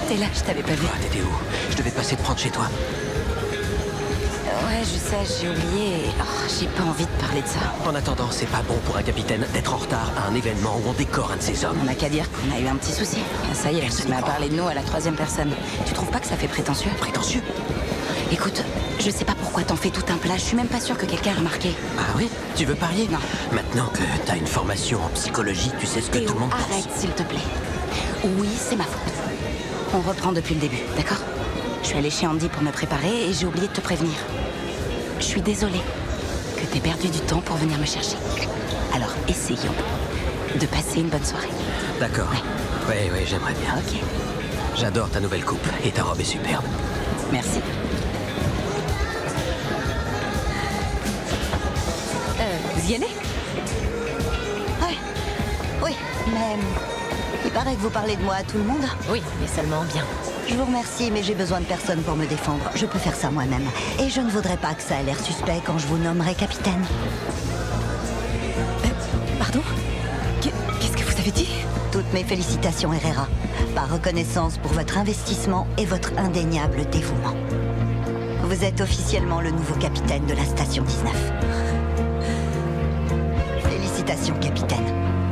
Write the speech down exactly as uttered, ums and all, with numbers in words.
T'es là, je t'avais pas vu. Toi, t'étais où? Je devais passer te prendre chez toi. Ouais, je sais, j'ai oublié. et- oh, j'ai pas envie de parler de ça. En attendant, c'est pas bon pour un capitaine d'être en retard à un événement où on décore un de ses hommes. On n'a qu'à dire qu'on a eu un petit souci. Ah, ça y est, on se met à parler de nous à la troisième personne. Tu trouves pas que ça fait prétentieux? Prétentieux? Écoute, je sais pas pourquoi t'en fais tout un plat. Je suis même pas sûre que quelqu'un a remarqué. Ah oui? Tu veux parier? Non. Maintenant que t'as une formation en psychologie, tu sais ce que Théo, tout le monde pense. arrête, s'il te plaît. Oui, c'est ma faute. On reprend depuis le début, d'accord? Je suis allée chez Andy pour me préparer et j'ai oublié de te prévenir. Je suis désolée que t'aies perdu du temps pour venir me chercher. Alors, essayons de passer une bonne soirée. D'accord. Oui, oui, j'aimerais bien. Ok, J'adore ta nouvelle coupe et ta robe est superbe. merci. Euh, vous y allez? Ouais. Oui, mais il paraît que vous parlez de moi à tout le monde. Oui, mais seulement bien. Je vous remercie, mais j'ai besoin de personne pour me défendre. Je peux faire ça moi-même. Et je ne voudrais pas que ça ait l'air suspect quand je vous nommerai capitaine. Euh, pardon? Qu'est- Qu'est-ce que vous avez dit? Toutes mes félicitations, Herrera. Par reconnaissance pour votre investissement et votre indéniable dévouement. Vous êtes officiellement le nouveau capitaine de la station dix-neuf. Félicitations, capitaine.